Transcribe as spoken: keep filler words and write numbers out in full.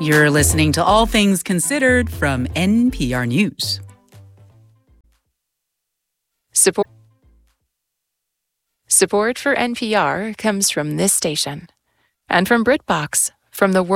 You're listening to All Things Considered from N P R News. Support Support for N P R comes from this station and from BritBox, from the